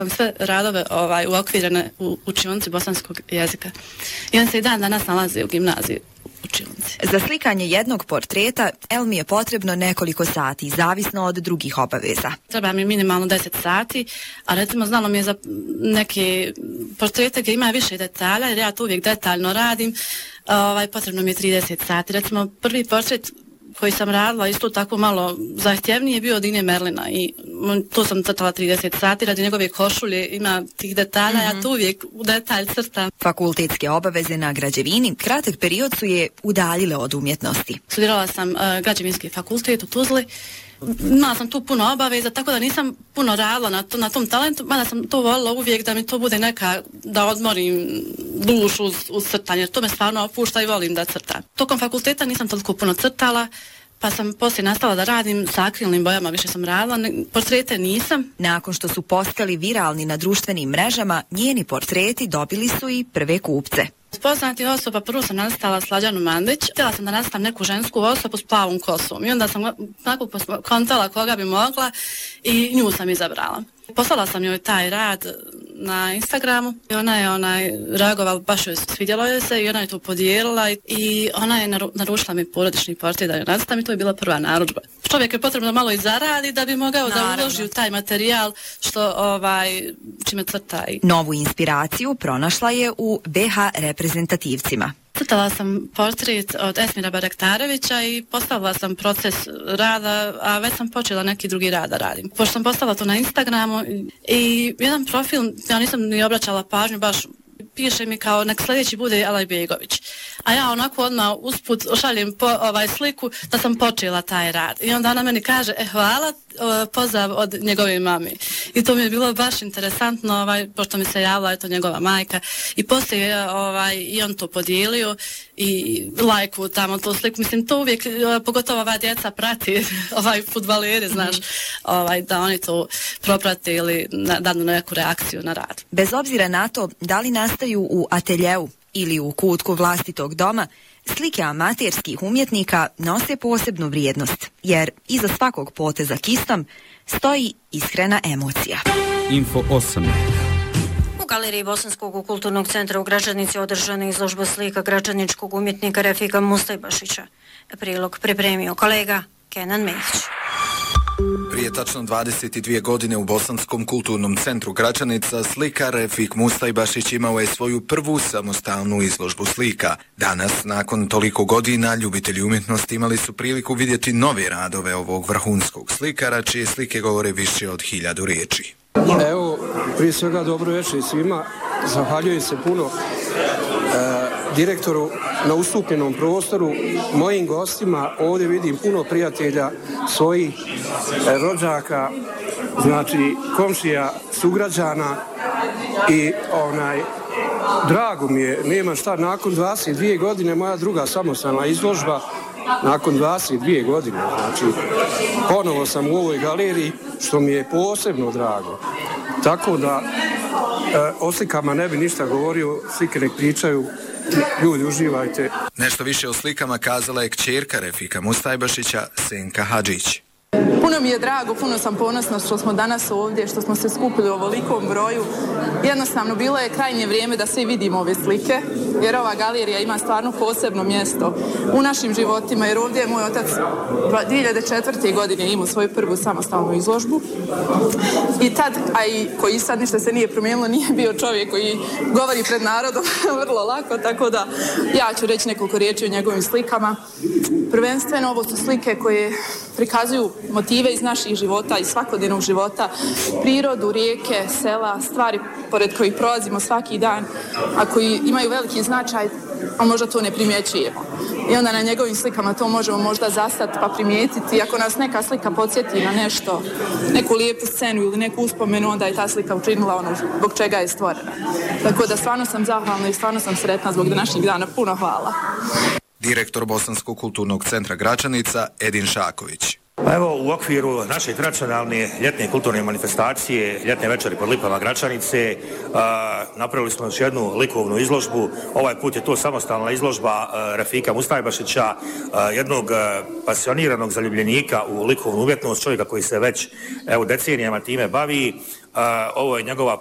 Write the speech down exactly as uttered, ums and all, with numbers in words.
Sve radove ovaj, uokvirene u učionici bosanskog jezika. I on se i dan danas nalazi u gimnaziji učionici. Za slikanje jednog portreta Elmi je potrebno nekoliko sati, zavisno od drugih obaveza. Treba mi minimalno deset sati, a recimo znalo mi je za neke portrete gdje ima više detalja, jer ja to uvijek detaljno radim, ovaj, potrebno mi je trideset sati. Recimo prvi portret koji sam radila isto tako malo zahtjevniji je bio od Ine Merlina i to sam crtala trideset sati radi njegove košulje, ima tih detalja, mm-hmm. ja to uvijek u detalj crtam. Fakultetske obaveze na građevini kratak period su je udaljile od umjetnosti. Studirala sam uh, građevinski fakultet u Tuzli. Imala sam tu puno obaveza, tako da nisam puno radila na, to, na tom talentu, mada sam to volila uvijek da mi to bude neka, da odmorim dušu uz, uz crtanje, jer to me stvarno opušta i volim da crtam. Tokom fakulteta nisam toliko puno crtala, pa sam poslije nastala da radim sa akrilnim bojama, više sam radila, portrete nisam. Nakon što su postali viralni na društvenim mrežama, njeni portreti dobili su i prve kupce. Poznati osoba, prvo sam nastala Slađanu Mandić. Htjela sam da nastavim neku žensku osobu s plavom kosom i onda sam nakon kontala koga bi mogla i nju sam izabrala. Poslala sam joj taj rad na Instagramu i ona je onaj reagovala, baš joj svidjelo joj se i ona je to podijelila i ona je naru, naručila mi porodični portret da joj nastavim i to je bila prva narudžba. Čovjek je potrebno malo i zaradi da bi mogao Naravno. da uloži u taj materijal što ovaj čime crta. Novu inspiraciju pronašla je u be ha reprezentativcima. Crtala sam portret od Esmira Barektarevića i postavila sam proces rada, a već sam počela neki drugi rad da radim. Pošto sam postavila to na Instagramu i jedan profil, ja nisam ni obraćala pažnju, baš piše mi kao nek sljedeći bude Alaj Begović. A ja onako odmah usput ošaljem po, ovaj sliku da sam počela taj rad. I onda ona meni kaže, e hvala, pozdrav od njegove mami. I to mi je bilo baš interesantno, ovaj, pošto mi se javila, je to njegova majka. I poslije ovaj, i on to podijelio i lajku tamo to sliku. Mislim, to uvijek, pogotovo ova djeca prati, ovaj fudbaleri, znaš, ovaj, da oni to proprate ili danu neku reakciju na rad. Bez obzira na to da li nastaju u ateljeu ili u kutku vlastitog doma, slike amaterskih umjetnika nose posebnu vrijednost, jer iza svakog poteza kistom stoji iskrena emocija. Info osam. U galeriji Bosanskog kulturnog centra u Gračanici održana izložba slika gračaničkog umjetnika Refika Mustajbašića. Prilog pripremio kolega Kenan Mehić. Prije tačno dvadeset dvije godine u Bosanskom kulturnom centru Gračanica slikar Refik Mustajbašić imao je svoju prvu samostalnu izložbu slika. Danas, nakon toliko godina, ljubitelji umjetnosti imali su priliku vidjeti nove radove ovog vrhunskog slikara, čije slike govore više od hiljadu riječi. Evo, prije svega dobro večer svima. Zahvaljujem se puno e, direktoru na ustupljenom prostoru, mojim gostima. Ovdje vidim puno prijatelja, svojih e, rođaka, znači komšija, sugrađana i onaj, drago mi je, nema šta, nakon dvadeset dvije godine moja druga samostalna izložba, nakon dvadeset dvije godine, znači ponovo sam u ovoj galeriji, što mi je posebno drago. Tako da e, o slikama ne bi ništa govorio, slike nek pričaju, ljudi uživajte. Nešto više o slikama kazala je kćerka Refika Mustajbašića, Senka Hadžić. Puno mi je drago, puno sam ponosna što smo danas ovdje, što smo se skupili u ovolikom broju. Jednostavno, bilo je krajnje vrijeme da svi vidimo ove slike, jer ova galerija ima stvarno posebno mjesto u našim životima, jer ovdje je moj otac dvije hiljade četvrte. godine imao svoju prvu samostalnu izložbu. I tad, a i koji sad ništa se nije promijenilo, nije bio čovjek koji govori pred narodom vrlo lako, tako da ja ću reći nekoliko riječi o njegovim slikama. Prvenstveno, ovo su slike koje prikazuju motive iz naših života i svakodnevnog života, prirodu, rijeke, sela, stvari pored kojih prolazimo svaki dan, a koji imaju veliki značaj, a možda to ne primjećujemo. I onda na njegovim slikama to možemo možda zastati pa primijetiti. Ako nas neka slika podsjeti na nešto, neku lijepu scenu ili neku uspomenu, onda je ta slika učinila ono zbog čega je stvorena. Tako da stvarno sam zahvalna i stvarno sam sretna zbog današnjih dana. Puno hvala. Direktor Bosanskog kulturnog centra Gračanica Edin Šaković. Pa evo, u okviru naše tradicionalne ljetne kulturne manifestacije, ljetne večeri pod lipama Gračanice, a, napravili smo još jednu likovnu izložbu. Ovaj put je to samostalna izložba a, Rafika Mustajbašića, a, jednog a, pasioniranog zaljubljenika u likovnu umjetnost, čovjeka koji se već evo, decenijama time bavi. A, ovo je njegova